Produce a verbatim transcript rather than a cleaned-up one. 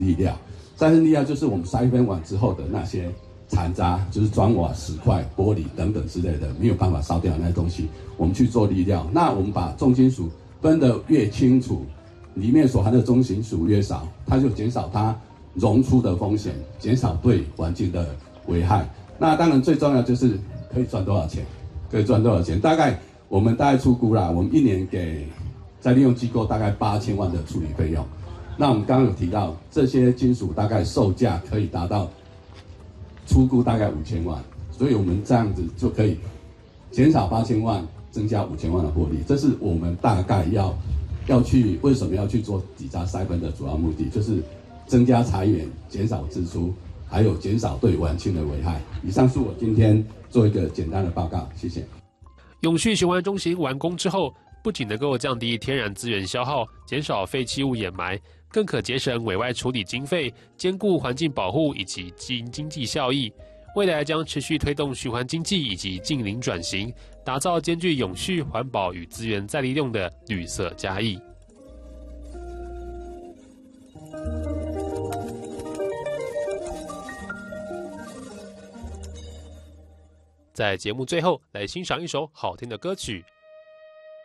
粒料。再生粒料就是我们筛分完之后的那些残渣，就是砖瓦、石块、玻璃等等之类的没有办法烧掉的那些东西，我们去做粒料。那我们把重金属分得越清楚，里面所含的重金属越少，它就减少它溶出的风险，减少对环境的危害。那当然最重要就是可以赚多少钱，可以赚多少钱？大概我们大概初估啦，我们一年给再利用机构大概八千万的处理费用。那我们刚刚有提到，这些金属大概售价可以达到初估大概五千万，所以我们这样子就可以减少八千万，增加五千万的获利。这是我们大概要要去为什么要去做底渣筛分的主要目的，就是增加财源，减少支出，还有减少对环境的危害。以上是我今天做一个简单的报告，谢谢。 永续循环中心完工之后，不仅能够降低天然资源消耗，减少废弃物掩埋，更可节省委外处理经费，兼顾环境保护以及经济效益。未来将持续推动循环经济以及近零转型，打造兼具永续、环保与资源再利用的绿色嘉义。在节目最后，来欣赏一首好听的歌曲。